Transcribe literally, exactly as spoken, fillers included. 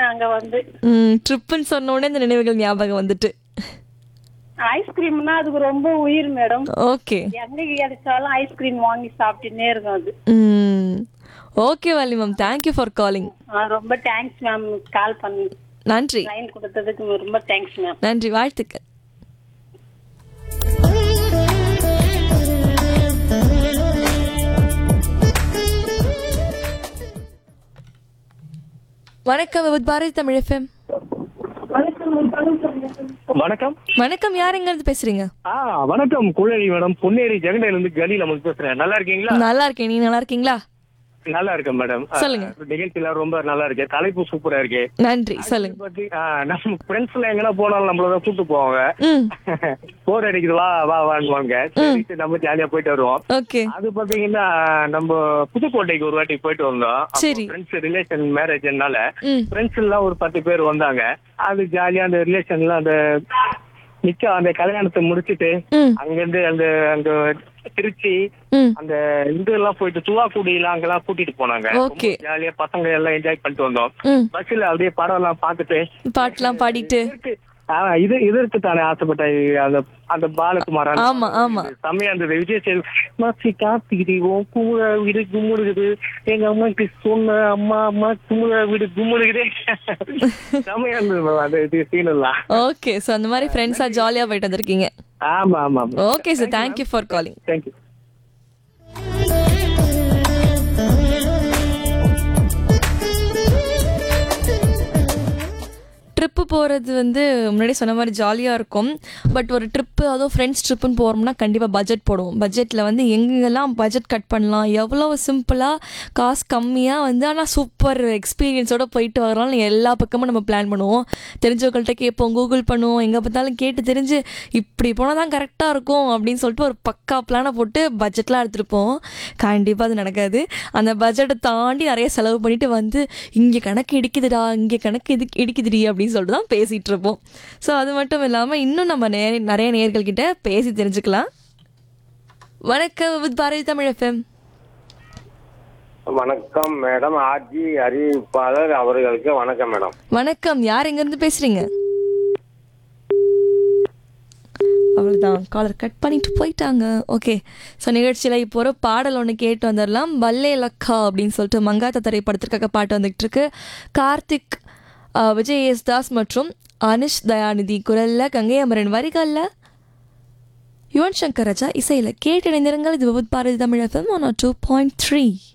அங்க வந்து ம் ட்ரிப்புன்னு சொன்ன உடனே இந்த நினைவுகள் ஞாபகம் வந்துட்டு. ஐஸ்கிரீம்னா அதுக்கு ரொம்ப உயிர் மேடம். ஓகே. எங்க கிடைச்சாலும் ஐஸ்கிரீம் வாங்கி சாப்பிட்டுன்னே இருக்கும் அது. ம் okay Valli ma'am, thank you for calling. ஆ, ரொம்ப தேங்க்ஸ் மேம் கால் பண்ணி நன்றி லைன் கொடுத்ததுக்கு ரொம்ப தேங்க்ஸ் மேம். நன்றி, வாழ்த்துக்கள். வணக்கம் வித் பாரதி தமிழ் எஃப்எம். வணக்கம். வணக்கம், யார் எங்க இருந்து பேசுறீங்க? ஆ வணக்கம் குழலி மேடம், பொன்னேரி ஜெகண்டையில இருந்து கலி நமக்கு பேசுறேன். நல்லா இருக்கீங்களா? நல்லா இருக்கேன், நீங்க நல்லா இருக்கீங்களா? நல்லா இருக்கேன் மேடம். சொல்லுங்க. நிகழ்ச்சியில ரொம்ப நல்லா இருக்கு, தலைப்பு சூப்பரா இருக்கு. நன்றி, சொல்லுங்க. பத்தி நம்ம ஃப்ரெண்ட்ஸ்ல எங்கன்னா போனாலும் நம்மள கூட்டு போவாங்க. ம் போர் அடிக்குது வா வா வாங்குவாங்க. சரி, நம்ம ஜாலியா போயிட்டு வருவோம். ஓகே. அது பாத்தீங்கன்னா நம்ம புதுக்கோட்டைக்கு ஒரு வாட்டி போயிட்டு வந்தோம். சரி. ஃப்ரெண்ட்ஸ் ரிலேஷன் மேரேஜ்னால ம் ஃப்ரெண்ட்ஸ் எல்லாம் ஒரு பத்து பேர் வந்தாங்க. அது ஜாலியா அந்த ரிலேஷன்ல அந்த நிக்க அந்த கல்யாணத்தை முடிச்சிட்டு ம் அங்கிருந்து அந்த அந்த திருச்சி ம் அந்த இதெல்லாம் போயிட்டு துவாக்குடி எல்லாம் அங்கெல்லாம் கூட்டிட்டு போனாங்க. ஓகே. ஜாலியா பசங்க எல்லாம் என்ஜாய் பண்ணிட்டு வந்தோம். ம் பஸ்ல அப்படியே படம் எல்லாம் பாத்துட்டு பாட்டுலாம் பாடிட்டு. ஆஹ் இது இதற்கு தானே ஆசைப்பட்டேன். அந்த அந்த பாலகுமாரன் ஆமா ஆமா செம்மையா இருந்தது. விஜய் சேதுபதி கார்த்திகிரி ஓ குமுற வீடு குமுறுகுது, எங்க அம்மாக்கு சொன்ன அம்மா அம்மா குமுற வீடு குமுறுகுது. செம்மையா இருந்தது அந்த இது சீன் எல்லாம். ஓகே. ஸோ அந்த மாதிரி ஃப்ரெண்ட்ஸா ஜாலியா போயிட்டு வந்திருக்கீங்க. ஆமா ஆமா. Okay sir, thank you for calling. Thank you. Trip போகிறது வந்து முன்னாடி சொன்ன மாதிரி ஜாலியாக இருக்கும். பட் ஒரு ட்ரிப்பு, அதுவும் ஃப்ரெண்ட்ஸ் ட்ரிப்புன்னு போகிறோம்னா கண்டிப்பாக பட்ஜெட் போடுவோம். பட்ஜெட்டில் வந்து எங்கெங்கெல்லாம் பட்ஜெட் கட் பண்ணலாம், எவ்வளோ சிம்பிளாக காசு கம்மியாக வந்து ஆனால் சூப்பர் எக்ஸ்பீரியன்ஸோடு போயிட்டு வரலாம்னு எல்லா பக்கமும் நம்ம பிளான் பண்ணுவோம். தெரிஞ்சவங்கள்ட்ட கேட்போம், கூகுள் பண்ணுவோம், எங்கே பார்த்தாலும் கேட்டு தெரிஞ்சு இப்படி போனால் தான் கரெக்டாக இருக்கும் அப்படின்னு சொல்லிட்டு ஒரு பக்கா பிளானை போட்டு பட்ஜெட்லாம் எடுத்துருப்போம். கண்டிப்பாக அது நடக்காது. அந்த பட்ஜெட்டை தாண்டி நிறைய செலவு பண்ணிட்டு வந்து இங்கே கணக்கு இடிக்குதுடா, இங்கே கணக்கு இது இடிக்குதுடி அப்படின்னு சொல்லிட்டு தான் பேசிகிட்டு இருப்போம். ஸோ அது மட்டும் இல்லாமல் இன்னும் நம்ம நே நிறைய நேயர்கள்கிட்ட பேசி தெரிஞ்சுக்கலாம். வணக்கம் வித் பாரதி தமிழ் எஃப்எம். வணக்கம் மேடம், ஆர்ஜி அறிவிப்பாளர் அவர்களுக்கு வணக்கம் மேடம். வணக்கம், யார் எங்கேருந்து பேசுகிறீங்க? அவ்வளோதான், காலர் கட் பண்ணிட்டு போயிட்டாங்க. ஓகே. ஸோ நிகழ்ச்சியில் இப்போ ஒரு பாடல் ஒன்று கேட்டு வந்துடலாம். பல்லே லக்கா அப்படின்னு சொல்லிட்டு மங்காத்தா திரைப்படத்திற்காக பாட்டு வந்துகிட்டு இருக்கு. கார்த்திக், விஜய் எஸ் தாஸ் மற்றும் அனிஷ் தயாநிதி குரலில், கங்கை அமரன் வரிகளில், யுவன் சங்கர் ராஜா இசையில் கேட்டு இணைந்திருங்கள். இது with Bharathi Tamil FM one R two point three.